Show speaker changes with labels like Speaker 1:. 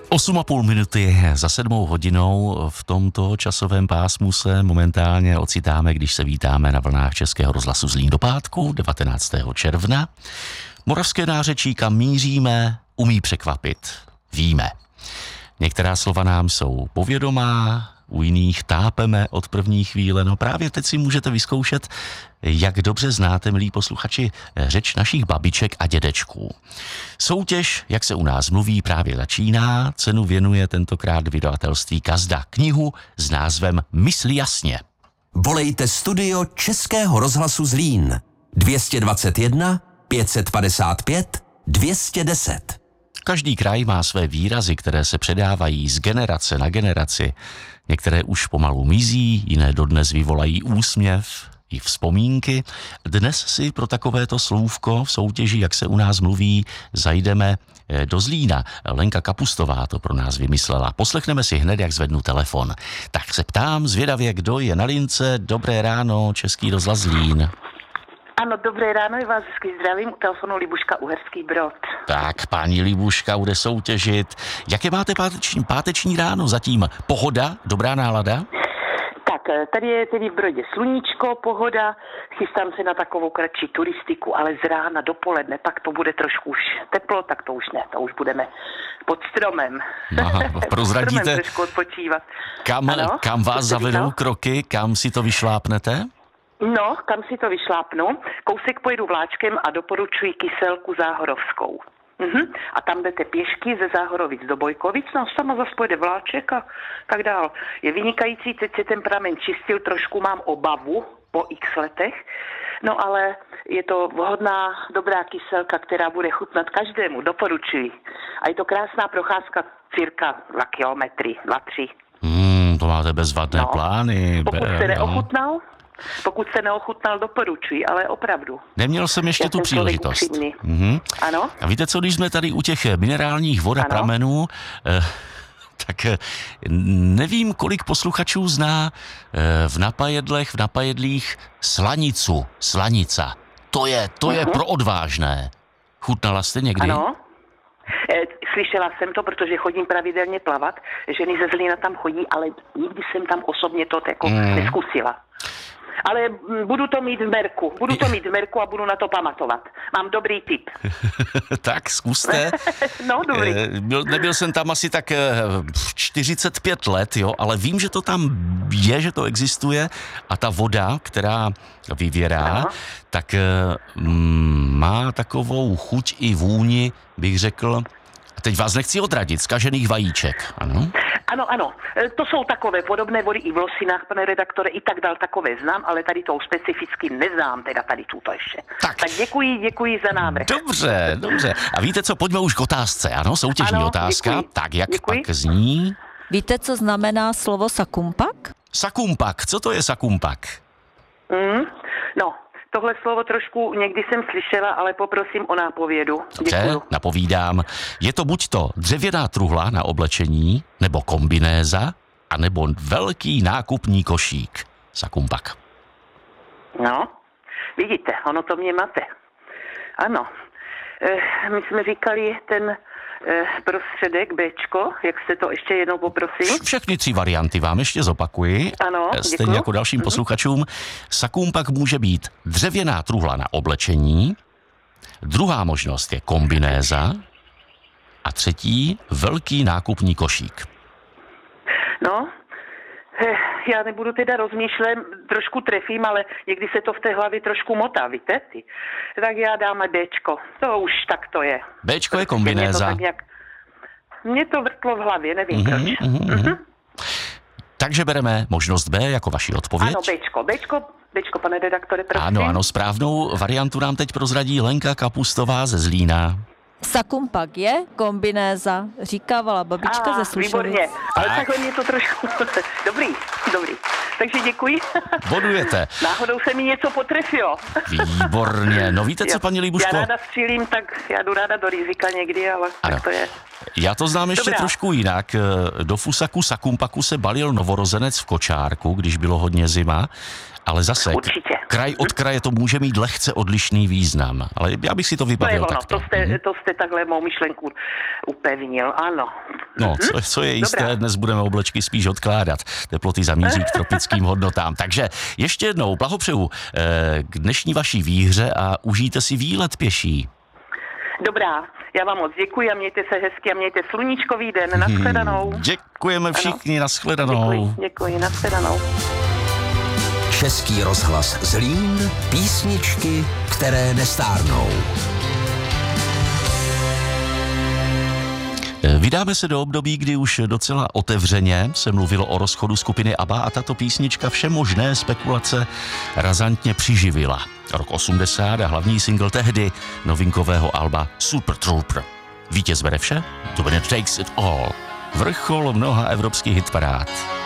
Speaker 1: 8,5 minuty za 7 hodinou. V tomto časovém pásmu se momentálně ocitáme, když se vítáme na vlnách Českého rozhlasu Zlín do pátku 19. června. Moravské nářečí, kam míříme, umí překvapit. Víme. Některá slova nám jsou povědomá, u jiných tápeme od první chvíle. No právě teď si můžete vyzkoušet, jak dobře znáte, milí posluchači, řeč našich babiček a dědečků. Soutěž, jak se u nás mluví, právě začíná. Cenu věnuje tentokrát vydavatelství Kazda knihu s názvem Mysli jasně.
Speaker 2: Volejte studio Českého rozhlasu Zlín 221 555 210.
Speaker 1: Každý kraj má své výrazy, které se předávají z generace na generaci. Některé už pomalu mizí, jiné dodnes vyvolají úsměv i vzpomínky. Dnes si pro takovéto slůvko v soutěži, jak se u nás mluví, zajdeme do Zlína. Lenka Kapustová to pro nás vymyslela. Poslechneme si hned, jak zvednu telefon. Tak se ptám zvědavě, kdo je na lince. Dobré ráno, Český rozhlas Zlín.
Speaker 3: Ano, dobré ráno, já vás hezky zdravím, u telefonu Libuška, Uherský Brod.
Speaker 1: Tak, paní Libuška bude soutěžit. Jaké máte páteční ráno zatím? Pohoda? Dobrá nálada?
Speaker 3: Tak, tady je tedy v Brodě sluníčko, pohoda, chystám se na takovou kratší turistiku, ale z rána do poledne, pak to bude trošku už teplo, tak to už ne, to už budeme pod stromem.
Speaker 1: Aha, prozradíte,
Speaker 3: stromem trošku odpočívat.
Speaker 1: Kam vás zavedou kroky, kam si to vyšlápnete?
Speaker 3: No, kam si to vyšlápnu. Kousek pojedu vláčkem a doporučuji Kyselku Záhorovskou. A tam jdete pěšky ze Záhorovic do Bojkovic, no sama zase pojede vláček a tak dál. Je vynikající, teď se ten pramen čistil, trošku mám obavu po x letech, no ale je to vhodná, dobrá kyselka, která bude chutnat každému, doporučuji. A je to krásná procházka, cirka 2 kilometry, 2-3.
Speaker 1: To máte bezvadné plány.
Speaker 3: Pokud se neochutnal, doporučuji, ale opravdu.
Speaker 1: Neměl jsem ještě tu příležitost.
Speaker 3: Ano?
Speaker 1: A víte co, když jsme tady u těch minerálních vod a pramenů, tak nevím, kolik posluchačů zná v napajedlích slanicu, slanica. To je pro odvážné. Chutnala jste někdy?
Speaker 3: Ano. Slyšela jsem to, protože chodím pravidelně plavat. Ženy ze Zlína tam chodí, ale nikdy jsem tam osobně to jako neskusila. Ale budu to mít v merku a budu na to pamatovat. Mám dobrý tip.
Speaker 1: Tak zkuste.
Speaker 3: No, dobrý.
Speaker 1: Nebyl jsem tam asi tak 45 let, jo, ale vím, že to tam je, že to existuje a ta voda, která vyvěrá, tak má takovou chuť i vůni, bych řekl, a teď vás nechci odradit, zkažených vajíček, ano?
Speaker 3: Ano. To jsou takové podobné vody i v Losinách, pane redaktore, i tak dál takové znám, ale tady to specificky neznám, teda tady tuto ještě. Tak děkuji za návrh.
Speaker 1: Dobře. A víte co, pojďme už k otázce, ano? Soutěžní otázka.
Speaker 3: Děkuji.
Speaker 1: Tak, jak pak zní?
Speaker 4: Víte, co znamená slovo sakumpak?
Speaker 1: Sakumpak, co to je sakumpak?
Speaker 3: No, tohle slovo trošku někdy jsem slyšela, ale poprosím o nápovědu.
Speaker 1: Dobře, napovídám. Je to buď to dřevěná truhla na oblečení, nebo kombinéza, anebo velký nákupní košík. Sakumpak.
Speaker 3: No, vidíte, ono to mě mate. Ano, my jsme říkali ten prostředek Bčko, jak se to ještě jednou poprosím.
Speaker 1: Všechny 3 varianty vám ještě zopakuji.
Speaker 3: Ano,
Speaker 1: stejně jako dalším posluchačům. Sakumpak může být dřevěná truhla na oblečení, druhá možnost je kombinéza a třetí velký nákupní košík.
Speaker 3: No, já nebudu teda rozmýšlet, trošku trefím, ale někdy se to v té hlavě trošku motá, víte? Tak já dám Bčko, to už tak to je.
Speaker 1: Bčko je kombinéza.
Speaker 3: Mě to vrtlo v hlavě, nevím proč.
Speaker 1: Takže bereme možnost B jako vaši odpověď.
Speaker 3: Ano, Bčko, pane redaktore, prosím.
Speaker 1: Ano, správnou variantu nám teď prozradí Lenka Kapustová ze Zlína.
Speaker 4: Sakumpak je kombinéza, říkávala babička ze Slušovic.
Speaker 3: Výborně, ale takhle mě to trošku... Dobrý. Takže děkuji.
Speaker 1: Bodujete.
Speaker 3: Náhodou se mi něco potrefilo.
Speaker 1: Výborně. No víte co, paní Libuško?
Speaker 3: Já ráda střílím, tak já jdu ráda do rizika někdy, ale
Speaker 1: ano.
Speaker 3: tak to je.
Speaker 1: Já to znám ještě
Speaker 3: Dobrá.
Speaker 1: trošku jinak. Do fusaku Sakumpaku se balil novorozenec v kočárku, když bylo hodně zima, ale zase
Speaker 3: Určitě.
Speaker 1: kraj od kraje to může mít lehce odlišný význam. Ale já bych si to
Speaker 3: To je
Speaker 1: vybavil
Speaker 3: ono,
Speaker 1: takto.
Speaker 3: to jste takhle mou myšlenku upevnil, ano.
Speaker 1: No, co je jisté,
Speaker 3: Dobrá.
Speaker 1: dnes budeme oblačky spíš odkládat. Teploty zamíří k tropickým hodnotám. Takže ještě jednou blahopřeju k dnešní vaší výhře a užijte si výlet pěší.
Speaker 3: Dobrá, já vám moc děkuji a mějte se hezky a mějte sluníčkový den. Nashledanou.
Speaker 1: Děkujeme všichni, nashledanou.
Speaker 3: Děkuji, nashledanou.
Speaker 2: Český rozhlas Zlín, písničky, které nestárnou.
Speaker 1: Vydáme se do období, kdy už docela otevřeně se mluvilo o rozchodu skupiny ABBA a tato písnička všemožné spekulace razantně přiživila. Rok 80 a hlavní single tehdy novinkového alba Super Trooper. Vítěz bere vše? The winner takes it all. Vrchol mnoha evropských hitparád.